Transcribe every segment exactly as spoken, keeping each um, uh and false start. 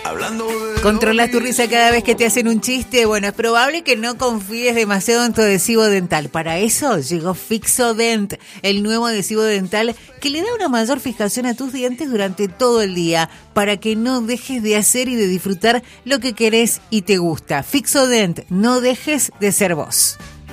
¿Controlas tu risa cada vez que te hacen un chiste? Bueno, es probable que no confíes demasiado en tu adhesivo dental. Para eso llegó Fixodent, el nuevo adhesivo dental que le da una mayor fijación a tus dientes durante todo el día, para que no dejes de hacer y de disfrutar lo que querés y te gusta. Fixodent, no dejes de ser vos.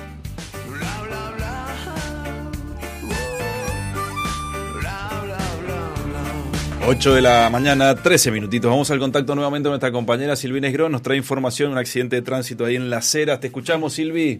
ocho de la mañana, trece minutitos. Vamos al contacto nuevamente con nuestra compañera Silvi Negro. Nos trae información de un accidente de tránsito ahí en Las Heras. Te escuchamos, Silvi.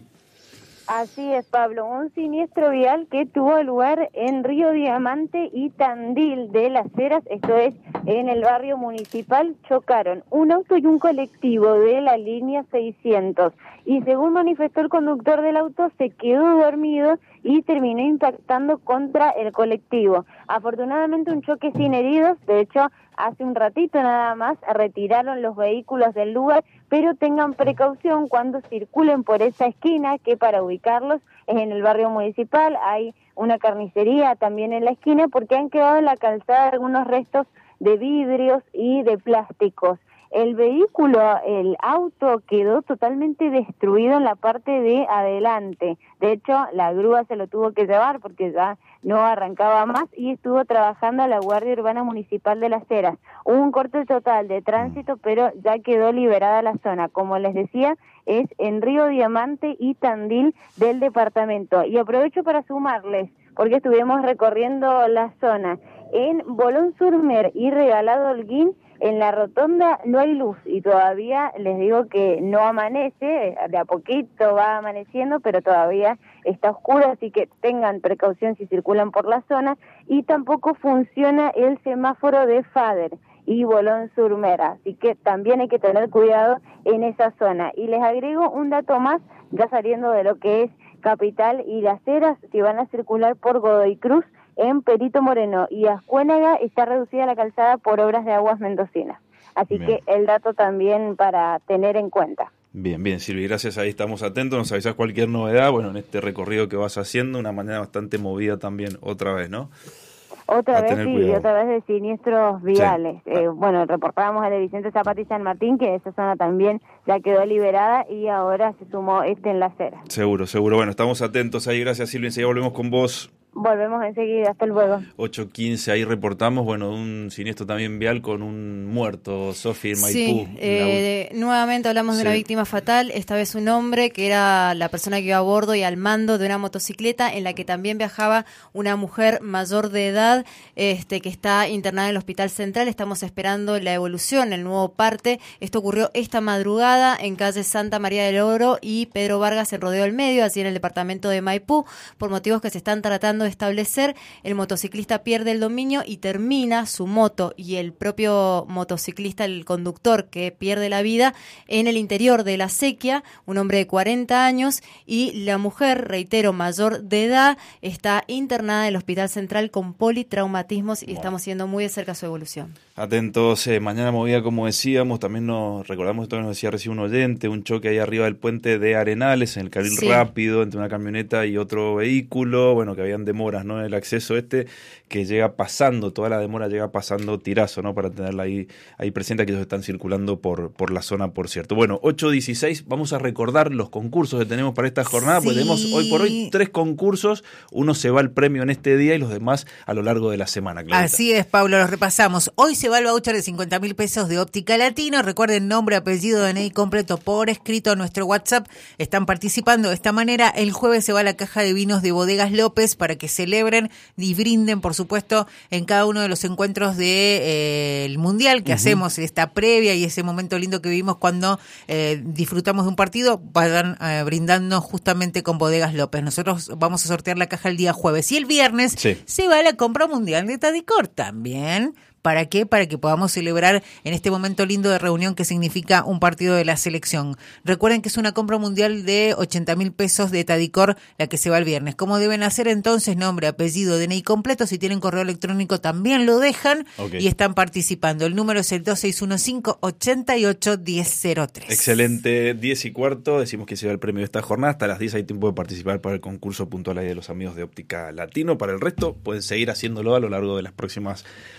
Así es, Pablo. Un siniestro vial que tuvo lugar en Río Diamante y Tandil de Las Heras, esto es, en el barrio municipal. Chocaron un auto y un colectivo de la línea seiscientos. Y según manifestó el conductor del auto, se quedó dormido y terminó impactando contra el colectivo. Afortunadamente un choque sin heridos. De hecho, hace un ratito nada más retiraron los vehículos del lugar, pero tengan precaución cuando circulen por esa esquina, que para ubicarlos es en el barrio municipal. Hay una carnicería también en la esquina, porque han quedado en la calzada algunos restos de vidrios y de plásticos. El vehículo, el auto, quedó totalmente destruido en la parte de adelante. De hecho, la grúa se lo tuvo que llevar porque ya no arrancaba más, y estuvo trabajando la Guardia Urbana Municipal de Las Heras. Hubo un corte total de tránsito, pero ya quedó liberada la zona. Como les decía, es en Río Diamante y Tandil del departamento. Y aprovecho para sumarles, porque estuvimos recorriendo la zona. En Bolón-sur-Mer y Regalado Holguín, en la rotonda no hay luz y todavía les digo que no amanece, de a poquito va amaneciendo, pero todavía está oscuro, así que tengan precaución si circulan por la zona. Y tampoco funciona el semáforo de Fader y Bolón-sur-Mer, así que también hay que tener cuidado en esa zona. Y les agrego un dato más, ya saliendo de lo que es Capital y Las Heras, si van a circular por Godoy Cruz, en Perito Moreno y Ascuénaga está reducida la calzada por obras de Aguas Mendocinas. Así bien, que el dato también para tener en cuenta. Bien, bien, Silvi, gracias, ahí estamos atentos, nos avisás cualquier novedad, bueno, en este recorrido que vas haciendo, una manera bastante movida también, otra vez, ¿no? Otra vez, sí, y otra vez de siniestros viales. Sí. Eh, bueno, reportábamos a la Vicente Zapata y San Martín, que esa zona también ya quedó liberada, y ahora se sumó este en Las Heras. Seguro, seguro. Bueno, estamos atentos ahí, gracias, Silvi, enseguida volvemos con vos. Volvemos enseguida, hasta luego. ocho quince, ahí reportamos, bueno, un siniestro también vial con un muerto, Sofi, en Maipú. Sí, eh, la... nuevamente hablamos sí. de una víctima fatal, esta vez un hombre que era la persona que iba a bordo y al mando de una motocicleta en la que también viajaba una mujer mayor de edad, este que está internada en el Hospital Central. Estamos esperando la evolución, el nuevo parte. Esto ocurrió esta madrugada en calle Santa María del Oro y Pedro Vargas en Rodeo del Medio, así en el departamento de Maipú, por motivos que se están tratando de establecer. El motociclista pierde el dominio y termina su moto y el propio motociclista, el conductor, que pierde la vida en el interior de la acequia, un hombre de cuarenta años, y la mujer, reitero, mayor de edad, está internada en el Hospital Central con politraumatismos y bueno, estamos siguiendo muy de cerca su evolución. Atentos, eh, mañana movida, como decíamos, también nos recordamos, esto que nos decía recién un oyente, un choque ahí arriba del puente de Arenales, en el carril sí. rápido, entre una camioneta y otro vehículo, bueno, que habían demoras, ¿no?, en el acceso este, que llega pasando, toda la demora llega pasando Tirazo, ¿no?, para tenerla ahí, ahí presente, que ellos están circulando por, por la zona, por cierto. Bueno, ocho dieciséis, vamos a recordar los concursos que tenemos para esta jornada, sí. porque tenemos hoy por hoy tres concursos, uno se va al premio en este día y los demás a lo largo de la semana, Clarita. Así es, Pablo, los repasamos. Hoy se va el voucher de cincuenta mil pesos de Óptica Latino. Recuerden, nombre, apellido, D N I completo por escrito a nuestro WhatsApp. Están participando de esta manera. El jueves se va la caja de vinos de Bodegas López para que celebren y brinden, por supuesto, en cada uno de los encuentros del de, eh, Mundial que uh-huh. hacemos, esta previa y ese momento lindo que vivimos cuando eh, disfrutamos de un partido. Vayan eh, brindando justamente con Bodegas López. Nosotros vamos a sortear la caja el día jueves. Y el viernes sí. se va la compra mundial de Tadicor también. ¿Para qué? Para que podamos celebrar en este momento lindo de reunión que significa un partido de la selección. Recuerden que es una compra mundial de ochenta mil pesos de Tadicor la que se va el viernes. ¿Cómo deben hacer entonces? Nombre, apellido, D N I completo. Si tienen correo electrónico también lo dejan okay. y están participando. El número es el dos seis uno cinco, ocho ocho, uno cero cero tres. Excelente, diez y cuarto. Decimos que se va el premio de esta jornada. Hasta las diez hay tiempo de participar para el concurso puntual ahí de los amigos de Óptica Latino. Para el resto pueden seguir haciéndolo a lo largo de las próximas jornadas.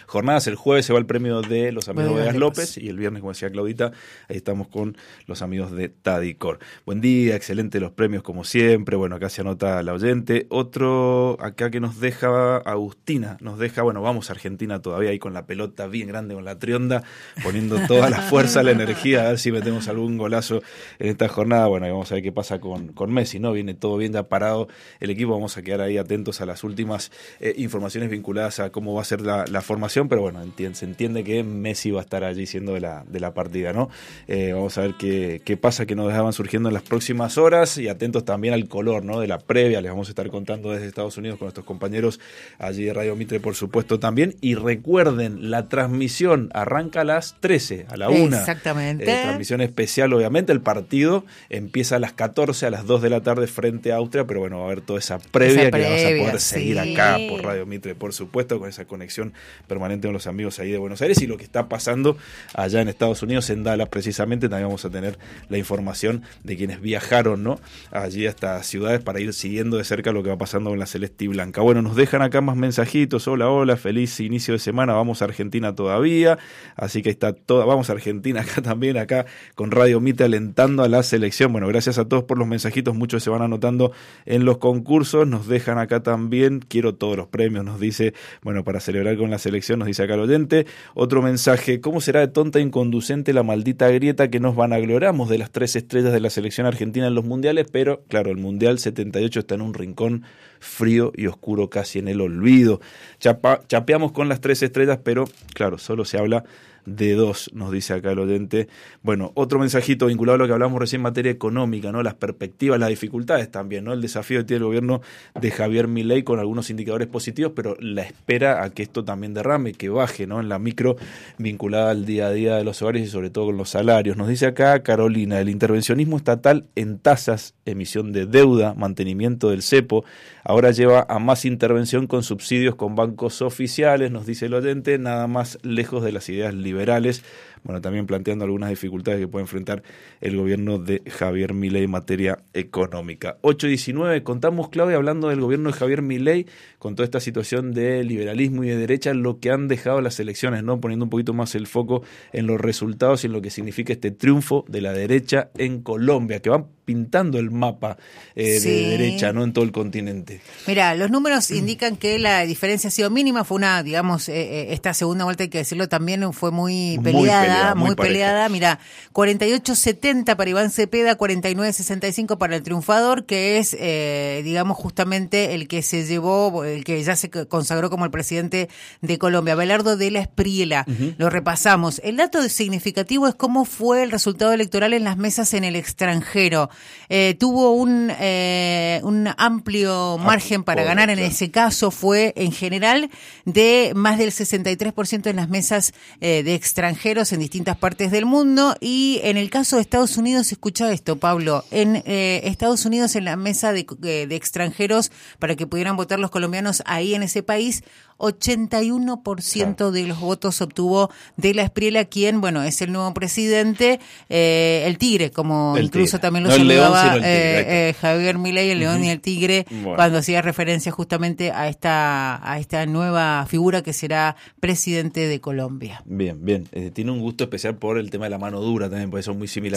el jueves se va el premio de los amigos Bueno, Vegas López. López y el viernes, como decía Claudita, ahí estamos con los amigos de Tadicor. Buen día, excelente los premios como siempre. Bueno, acá se anota la oyente. Otro acá que nos deja Agustina, nos deja, bueno, vamos a Argentina todavía ahí con la pelota bien grande, con la trionda, poniendo toda la fuerza, la energía, a ver si metemos algún golazo en esta jornada. Bueno, y vamos a ver qué pasa con, con Messi, ¿no? Viene todo bien ya parado el equipo, vamos a quedar ahí atentos a las últimas eh, informaciones vinculadas a cómo va a ser la, la formación, pero bueno, entiende, se entiende que Messi va a estar allí siendo de la, de la partida, ¿no? Eh, vamos a ver qué, qué pasa, que nos dejaban surgiendo en las próximas horas y atentos también al color, ¿no? De la previa, les vamos a estar contando desde Estados Unidos con nuestros compañeros allí de Radio Mitre, por supuesto, también. Y recuerden, la transmisión arranca a las trece, a la una. Exactamente. Eh, transmisión especial, obviamente. El partido empieza a las catorce, a las dos de la tarde frente a Austria, pero bueno, va a haber toda esa previa, esa que previa, vamos a poder sí. seguir acá por Radio Mitre, por supuesto, con esa conexión permanente con los amigos ahí de Buenos Aires y lo que está pasando allá en Estados Unidos, en Dallas precisamente. También vamos a tener la información de quienes viajaron, ¿no? Allí a estas ciudades para ir siguiendo de cerca lo que va pasando con la celeste y blanca. Bueno, nos dejan acá más mensajitos. Hola, hola, feliz inicio de semana. Vamos a Argentina todavía. Así que está toda, vamos a Argentina acá también, acá con Radio Mitre alentando a la selección. Bueno, gracias a todos por los mensajitos. Muchos se van anotando en los concursos. Nos dejan acá también, quiero todos los premios, nos dice, bueno, para celebrar con la selección, nos dice acá el oyente. Otro mensaje, ¿cómo será de tonta e inconducente la maldita grieta que nos vanagloriamos de las tres estrellas de la selección argentina en los mundiales? Pero, claro, el Mundial setenta y ocho está en un rincón frío y oscuro, casi en el olvido. Chapa, chapeamos con las tres estrellas, pero, claro, solo se habla de dos, nos dice acá el oyente. Bueno, otro mensajito vinculado a lo que hablamos recién en materia económica, ¿no? Las perspectivas, las dificultades también, ¿no? El desafío que tiene el gobierno de Javier Milei con algunos indicadores positivos, pero la espera a que esto también derrame, que baje, ¿no? En la micro vinculada al día a día de los hogares y sobre todo con los salarios. Nos dice acá Carolina, el intervencionismo estatal en tasas, emisión de deuda, mantenimiento del cepo, ahora lleva a más intervención con subsidios con bancos oficiales, nos dice el oyente, nada más lejos de las ideas liberales. Bueno, también planteando algunas dificultades que puede enfrentar el gobierno de Javier Milei en materia económica. ocho diecinueve, contamos, Claudia, hablando del gobierno de Javier Milei, con toda esta situación de liberalismo y de derecha, lo que han dejado las elecciones, ¿no? Poniendo un poquito más el foco en los resultados y en lo que significa este triunfo de la derecha en Colombia, que van pintando el mapa eh, sí. de derecha, ¿no? En todo el continente. Mira, los números indican que la diferencia ha sido mínima, fue una, digamos, eh, esta segunda vuelta, hay que decirlo también, fue muy Muy peleada, peleada, muy muy pareja. peleada. Mira, cuarenta y ocho setenta para Iván Cepeda, cuarenta y nueve sesenta y cinco para el triunfador, que es, eh, digamos, justamente el que se llevó, el que ya se consagró como el presidente de Colombia, Abelardo de la Espriella. Uh-huh. Lo repasamos. El dato significativo es cómo fue el resultado electoral en las mesas en el extranjero. Eh, tuvo un, eh, un amplio margen para ganar, en ese caso fue en general de más del sesenta y tres por ciento en las mesas eh, de extranjeros en distintas partes del mundo, y en el caso de Estados Unidos, escucha esto, Pablo, en eh, Estados Unidos en la mesa de, de extranjeros para que pudieran votar los colombianos ahí en ese país, ochenta y uno por ciento de los votos obtuvo de la Espriella, quien, bueno, es el nuevo presidente, eh, el Tigre, como el incluso tigre. También lo no saludaba león, eh, eh, Javier Milei, el león uh-huh. y el tigre, bueno. cuando hacía referencia justamente a esta a esta nueva figura que será presidente de Colombia. Bien, bien. Eh, tiene un gusto especial por el tema de la mano dura también, porque son muy similares.